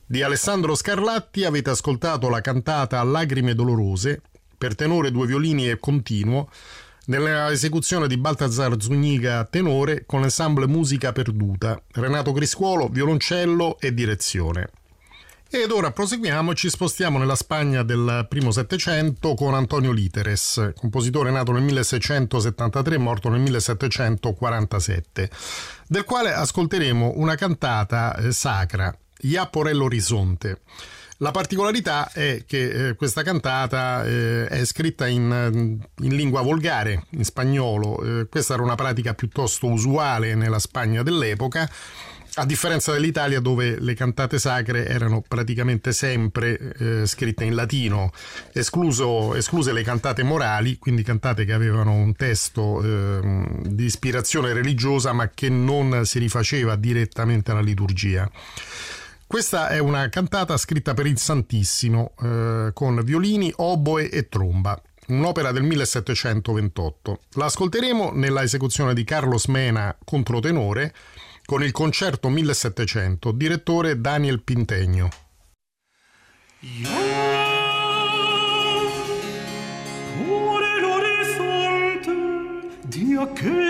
Di Alessandro Scarlatti avete ascoltato la cantata Lagrime dolorose per tenore, due violini e continuo, nella esecuzione di Baltasar Zuniga tenore con l'ensemble Musica Perduta, Renato Criscuolo violoncello e direzione. Ed ora proseguiamo e ci spostiamo nella Spagna del primo Settecento con Antonio Literes, compositore nato nel 1673 e morto nel 1747, del quale ascolteremo una cantata sacra, Ya por el Horizonte. La particolarità è che questa cantata è scritta in lingua volgare, in spagnolo. Questa era una pratica piuttosto usuale nella Spagna dell'epoca, a differenza dell'Italia, dove le cantate sacre erano praticamente sempre scritte in latino, escluse le cantate morali, quindi cantate che avevano un testo di ispirazione religiosa ma che non si rifaceva direttamente alla liturgia. Questa è una cantata scritta per il Santissimo, con violini, oboe e tromba, un'opera del 1728. La ascolteremo nella esecuzione di Carlos Mena controtenore, con il concerto 1700, direttore Daniel Pintegno.